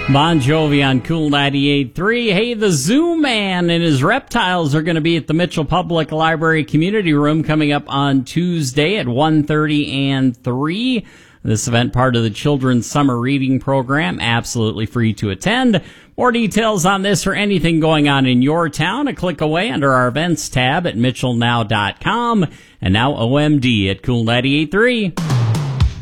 Bon Jovi on Cool 98.3. Hey, the Zoo Man and his reptiles are going to be at the Mitchell Public Library Community Room coming up on Tuesday at 1:30 and 3. This event, part of the Children's Summer Reading Program, absolutely free to attend. More details on this or anything going on in your town, a click away under our events tab at mitchellnow.com. And now OMD at Cool 98.3.